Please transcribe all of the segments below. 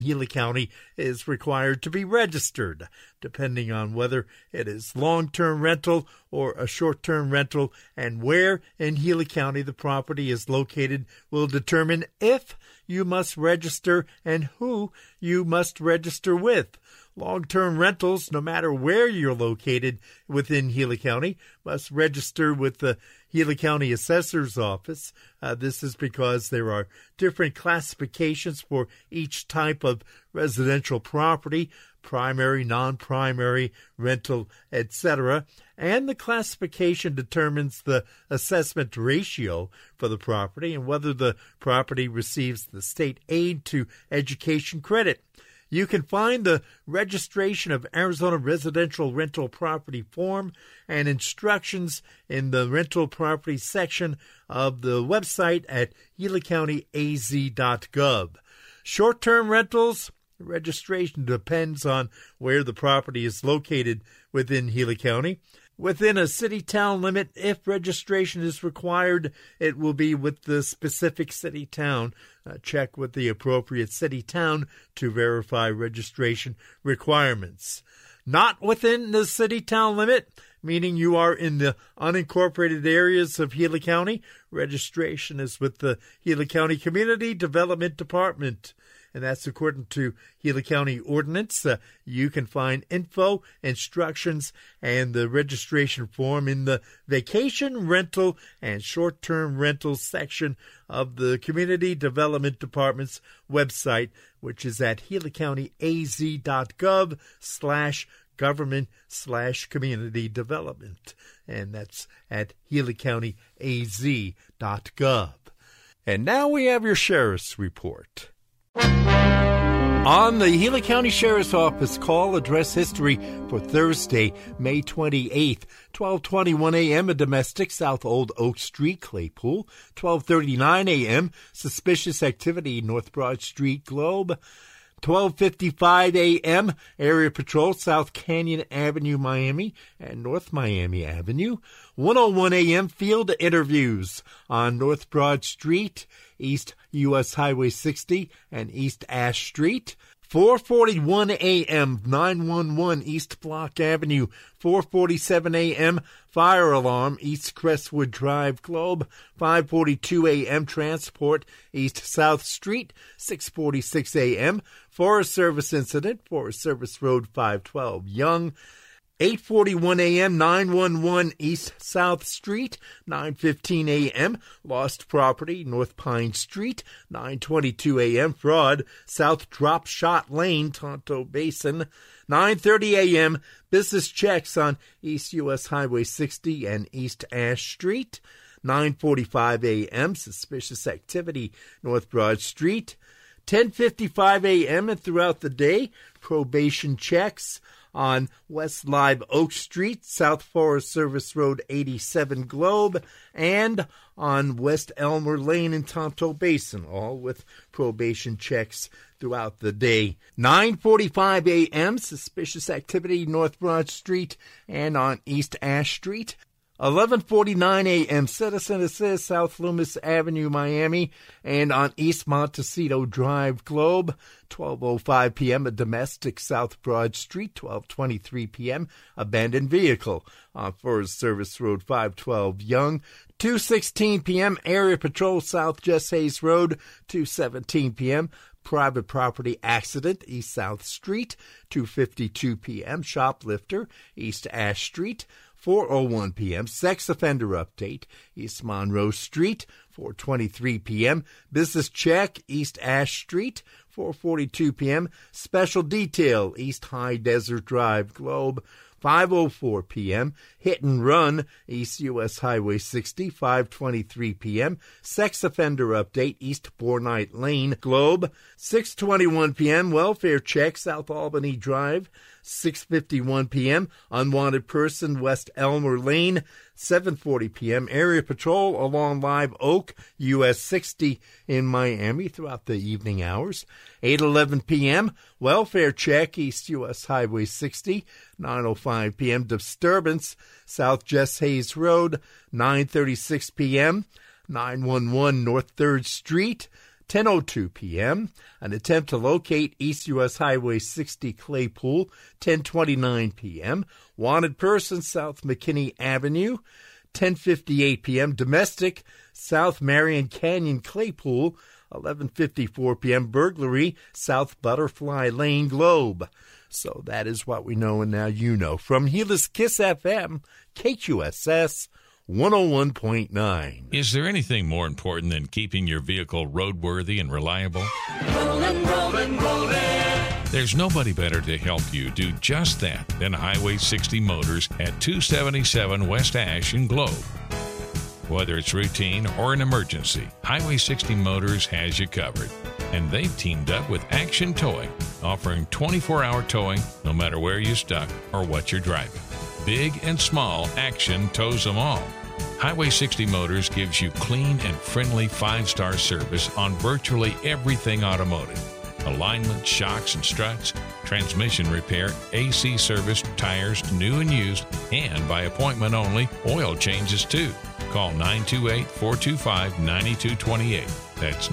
Gila County is required to be registered, depending on whether it is long-term rental or a short-term rental, and where in Gila County the property is located will determine if you must register and who you must register with. Long-term rentals, no matter where you're located within Gila County, must register with the Gila County Assessor's Office. This is because there are different classifications for each type of residential property: primary, non-primary, rental, etc. And the classification determines the assessment ratio for the property and whether the property receives the state aid to education credit. You can find the registration of Arizona residential rental property form and instructions in the rental property section of the website at gilacountyaz.gov. Short-term rentals, registration depends on where the property is located within Gila County. Within a city-town limit, if registration is required, it will be with the specific city-town. Check with the appropriate city-town to verify registration requirements. Not within the city-town limit, meaning you are in the unincorporated areas of Gila County, registration is with the Gila County Community Development Department. And that's according to Gila County Ordinance. You can find info, instructions, and the registration form in the Vacation Rental and Short-Term Rental section of the Community Development Department's website, which is at gilacountyaz.gov/government/community development. And that's at gilacountyaz.gov. And now we have your Sheriff's Report. On the Gila County Sheriff's Office call address history for Thursday, May 28th, 12:21 a.m. a domestic South Old Oak Street, Claypool. 12:39 a.m. suspicious activity North Broad Street, Globe. 12:55 a.m. Area Patrol, South Canyon Avenue, Miami, and North Miami Avenue. 1:01 a.m. Field interviews on North Broad Street, East U.S. Highway 60, and East Ash Street. 4:41 a.m. 911 East Block Avenue. 4:47 a.m. Fire alarm East Crestwood Drive, Globe. 5:42 a.m. Transport East South Street. 6:46 a.m. Forest Service incident, Forest Service Road 512, Young. 8:41 a.m. 911 East South Street. 9:15 a.m. Lost property North Pine Street. 9:22 a.m. Fraud South Drop Shot Lane, Tonto Basin. 9:30 a.m. Business checks on East U.S. Highway 60 and East Ash Street. 9:45 a.m. Suspicious activity North Broad Street. 10:55 a.m. and throughout the day, probation checks on West Live Oak Street, South Forest Service Road 87, Globe, and on West Elmer Lane in Tonto Basin, all with probation checks throughout the day. 9:45 a.m., suspicious activity North Broad Street and on East Ash Street. 11:49 a.m. Citizen Assist, South Loomis Avenue, Miami, and on East Montecito Drive, Globe. 12:05 p.m. a domestic South Broad Street. 12:23 p.m. abandoned vehicle on Forest Service Road 512, Young. 2:16 p.m. Area Patrol South Jess Hayes Road. 2:17 p.m. private property accident East South Street. 2:52 p.m. shoplifter East Ash Street. 4:01 p.m. sex offender update East Monroe Street. 4:23 p.m. business check East Ash Street. 4:42 p.m. special detail East High Desert Drive, Globe. 5:04 p.m. hit and run East U.S. Highway 60. 5:23 p.m. sex offender update East Bornite Lane, Globe. 6:21 p.m. welfare check South Albany Drive. 6:51 p.m. unwanted person West Elmer Lane. 7:40 p.m. area patrol along Live Oak US 60 in Miami throughout the evening hours. 8:11 p.m. welfare check East US Highway 60. 9:05 p.m. disturbance South Jess Hayes Road. 9:36 p.m. 911 North 3rd Street. 10:02 p.m. An attempt to locate East U.S. Highway 60 Claypool, 10:29 p.m. Wanted person, South McKinney Avenue, 10:58 p.m. Domestic, South Marion Canyon Claypool, 11:54 p.m. Burglary, South Butterfly Lane Globe. So that is what we know, and now you know. From Gila's Kiss FM, KQSS 101.9. Is there anything more important than keeping your vehicle roadworthy and reliable? Rollin', rollin', rollin'. There's nobody better to help you do just that than Highway 60 Motors at 277 West Ash in Globe. Whether it's routine or an emergency, Highway 60 Motors has you covered. And they've teamed up with Action Towing, offering 24-hour towing no matter where you're stuck or what you're driving. Big and small, Action tows them all. Highway 60 Motors gives you clean and friendly 5-star service on virtually everything automotive. Alignment, shocks and struts, transmission repair, AC service, tires, new and used, and by appointment only, oil changes too. Call 928-425-9228. That's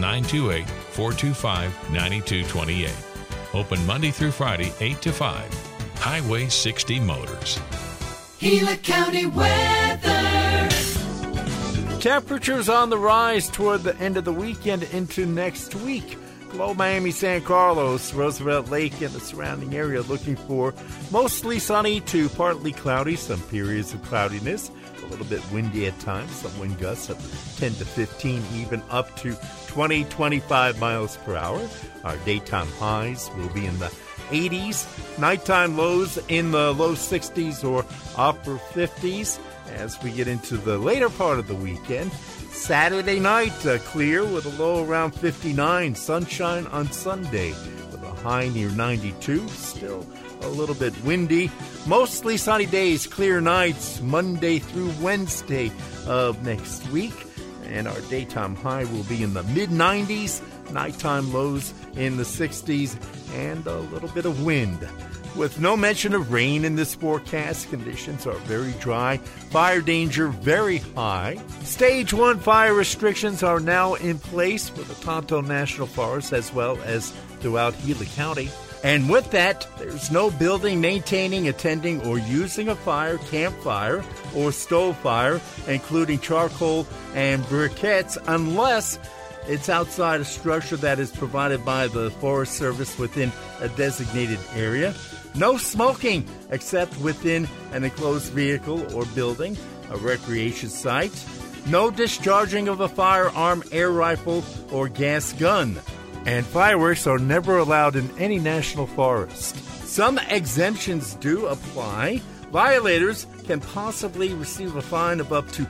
928-425-9228. Open Monday through Friday, 8 to 5. Highway 60 Motors. Gila County weather. Temperatures on the rise toward the end of the weekend into next week. Globe, Miami, San Carlos, Roosevelt Lake, and the surrounding area looking for mostly sunny to partly cloudy, some periods of cloudiness, a little bit windy at times, some wind gusts of 10 to 15, even up to 20, 25 miles per hour. Our daytime highs will be in the 80s, nighttime lows in the low 60s or upper 50s as we get into the later part of the weekend. Saturday night, clear with a low around 59. Sunshine on Sunday with a high near 92. Still a little bit windy. Mostly sunny days, clear nights, Monday through Wednesday of next week. And our daytime high will be in the mid-90s. Nighttime lows in the 60s and a little bit of wind. With no mention of rain in this forecast, conditions are very dry. Fire danger very high. Stage 1 fire restrictions are now in place for the Tonto National Forest as well as throughout Gila County. And with that, there's no building, maintaining, attending, or using a fire, campfire, or stove fire, including charcoal and briquettes, unless it's outside a structure that is provided by the Forest Service within a designated area. No smoking except within an enclosed vehicle or building, a recreation site. No discharging of a firearm, air rifle, or gas gun. And fireworks are never allowed in any national forest. Some exemptions do apply. Violators can possibly receive a fine of up to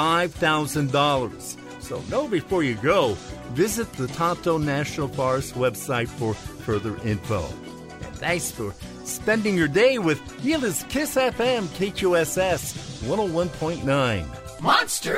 $5,000. So know before you go. Visit the Tonto National Forest website for further info. And thanks for spending your day with Gila's Kiss FM, KQSS 101.9. Monster